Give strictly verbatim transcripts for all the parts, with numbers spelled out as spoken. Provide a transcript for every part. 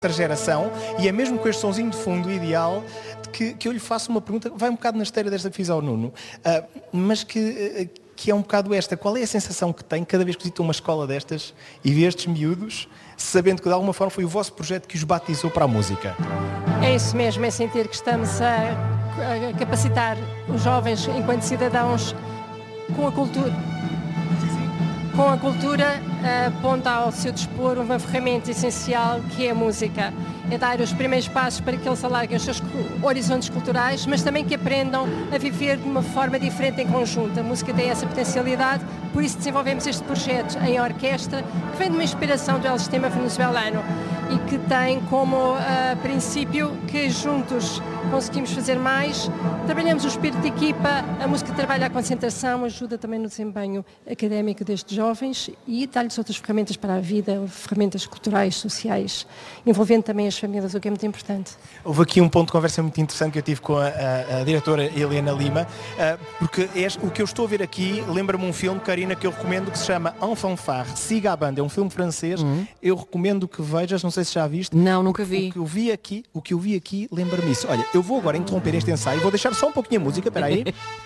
outra geração, e é mesmo com este sonzinho de fundo ideal que, que eu lhe faço uma pergunta, vai um bocado na esteira desta que fiz ao Nuno, uh, mas que, uh, que é um bocado esta. Qual é a sensação que tem cada vez que visita uma escola destas e vê estes miúdos, sabendo que de alguma forma foi o vosso projeto que os batizou para a música? É isso mesmo, é sentir que estamos a, a capacitar os jovens enquanto cidadãos com a cultura. Com a cultura, aponta ao seu dispor uma ferramenta essencial que é a música. É dar os primeiros passos para que eles alarguem os seus horizontes culturais, mas também que aprendam a viver de uma forma diferente em conjunto. A música tem essa potencialidade, por isso desenvolvemos este projeto em orquestra, que vem de uma inspiração do El Sistema venezuelano e que tem como uh, princípio que juntos conseguimos fazer mais. Trabalhamos o espírito de equipa, a música trabalha a concentração, ajuda também no desempenho académico destes jovens e dá-lhes outras ferramentas para a vida, ferramentas culturais, sociais, envolvendo também as famílias, o que é muito importante. Houve aqui um ponto de conversa muito interessante que eu tive com a, a, a diretora Helena Lima, uh, porque é, o que eu estou a ver aqui lembra-me um filme, Karina, que eu recomendo, que se chama En Fanfare, Siga a Banda, é um filme francês, uhum. Eu recomendo que vejas, não sei se já viste. Não, nunca vi. O que eu vi aqui, o que eu vi aqui lembra-me isso. Olha, eu vou agora interromper este ensaio, vou deixar só um pouquinho a música, espera aí.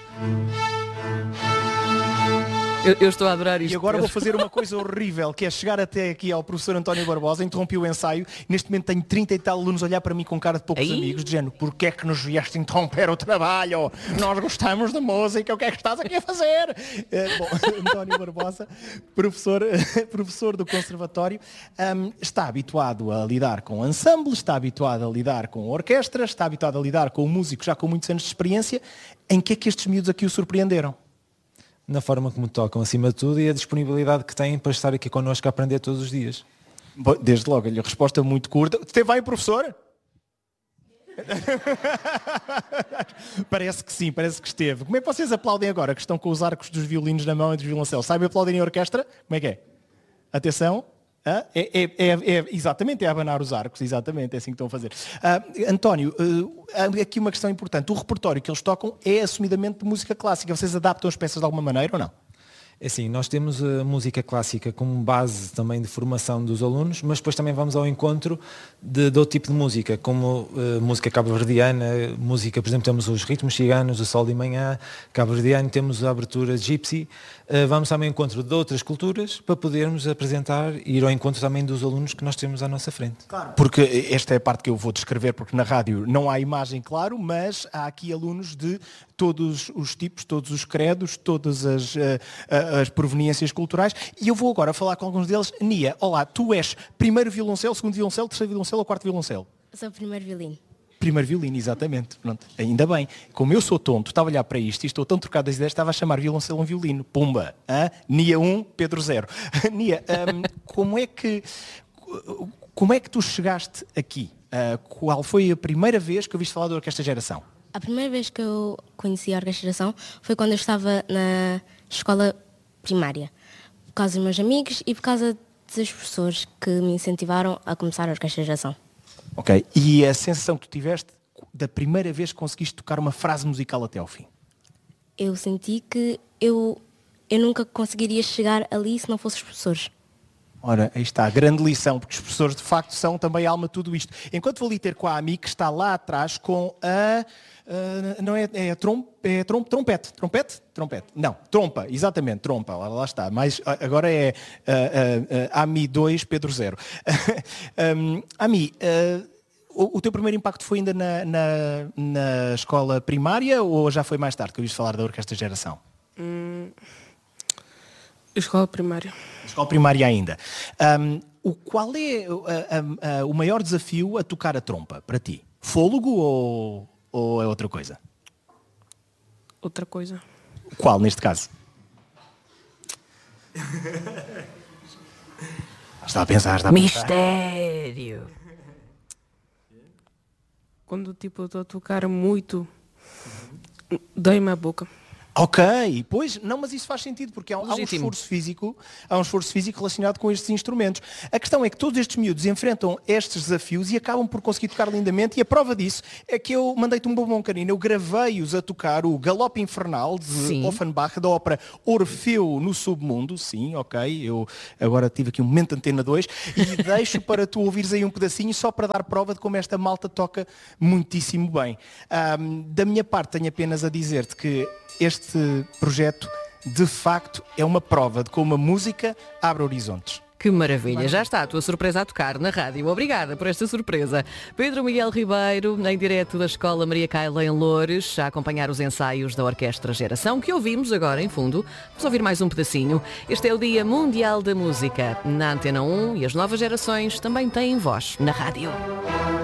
Eu, eu estou a adorar isto. E agora Pedro. vou fazer uma coisa horrível, que é chegar até aqui ao professor António Barbosa, interrompi o ensaio, neste momento tenho trinta e tal alunos a olhar para mim com cara de poucos Aí? amigos, dizendo, porquê é que nos vieste interromper o trabalho? Nós gostamos de música, o que é que estás aqui a fazer? Uh, bom, António Barbosa, professor, professor do Conservatório, um, está habituado a lidar com ensemble, está habituado a lidar com orquestra, está habituado a lidar com músicos já com muitos anos de experiência. Em que é que estes miúdos aqui o surpreenderam? Na forma como tocam, acima de tudo, e a disponibilidade que têm para estar aqui connosco a aprender todos os dias. Bom, desde logo, a resposta muito curta. Esteve aí, professor? Parece que sim, parece que esteve. Como é que vocês aplaudem agora, que estão com os arcos dos violinos na mão e dos violoncelos? Sabem aplaudir em orquestra? Como é que é? Atenção. Ah, é, é, é, é, exatamente, é abanar os arcos, exatamente, é assim que estão a fazer. Ah, António, uh, aqui uma questão importante. O repertório que eles tocam é assumidamente de música clássica. Vocês adaptam as peças de alguma maneira ou não? É assim, nós temos a música clássica como base também de formação dos alunos, mas depois também vamos ao encontro de, de outro tipo de música, como uh, música cabo-verdiana, música, por exemplo, temos os ritmos ciganos, o sol de manhã, cabo-verdiano, temos a abertura gypsy, uh, vamos também ao encontro de outras culturas para podermos apresentar e ir ao encontro também dos alunos que nós temos à nossa frente. Claro. Porque esta é a parte que eu vou descrever, porque na rádio não há imagem, claro, mas há aqui alunos de todos os tipos, todos os credos, todas as, uh, uh, as proveniências culturais, e eu vou agora falar com alguns deles. Nia, olá, tu és primeiro violoncelo, segundo violoncelo, terceiro violoncelo ou quarto violoncelo? Eu sou o primeiro violino. Primeiro violino, exatamente. Pronto. Ainda bem. Como eu sou tonto, estava a olhar para isto e estou tão trocado das ideias, estava a chamar violoncelo um violino. Pumba! Hã? Nia um, Pedro zero. Nia, um, como é que como é que tu chegaste aqui? Uh, qual foi a primeira vez que ouviste falar da Orquestra Geração? A primeira vez que eu conheci a Orquestra Geração foi quando eu estava na escola primária. Por causa dos meus amigos e por causa dos professores que me incentivaram a começar a Orquestra Geração. Ok. E a sensação que tu tiveste da primeira vez que conseguiste tocar uma frase musical até ao fim? Eu senti que eu, eu nunca conseguiria chegar ali se não fossem os professores. Ora, aí está, a grande lição, porque os professores de facto são também a alma de tudo isto. Enquanto vou ali ter com a Ami, que está lá atrás com a... Uh, não é, é, trom, é trom, trompete, trompete? Trompete, não, trompa, exatamente, trompa, lá, lá está, mas agora é uh, uh, uh, Ami dois, Pedro zero. um, Ami, uh, o, o teu primeiro impacto foi ainda na, na, na escola primária ou já foi mais tarde que ouviste falar da Orquestra Geração? Hum, escola primária. Escola primária ainda. Um, o, qual é uh, uh, uh, o maior desafio a tocar a trompa para ti? Fôlego ou... ou é outra coisa? Outra coisa. Qual, neste caso? Está a pensar, está a pensar. Mistério! Quando tipo, estou a tocar muito, dói-me a boca. Ok, pois, não, mas isso faz sentido, porque há, há um Legítimo. esforço físico, há um esforço físico relacionado com estes instrumentos. A questão é que todos estes miúdos enfrentam estes desafios e acabam por conseguir tocar lindamente, e a prova disso é que eu mandei-te um bombom, Karina, eu gravei-os a tocar o Galope Infernal de Sim. Offenbach, da ópera Orfeu no Submundo, sim, ok, eu agora tive aqui um momento de Antena dois, e deixo para tu ouvires aí um pedacinho só para dar prova de como esta malta toca muitíssimo bem. Ahm, da minha parte tenho apenas a dizer-te que este projeto, de facto, é uma prova de como a música abre horizontes. Que maravilha, já está a tua surpresa a tocar na rádio. Obrigada por esta surpresa. Pedro Miguel Ribeiro, em direto da Escola Maria Caila em Loures, a acompanhar os ensaios da Orquestra Geração, que ouvimos agora em fundo. Vamos ouvir mais um pedacinho. Este é o Dia Mundial da Música na Antena um e as novas gerações também têm voz na rádio.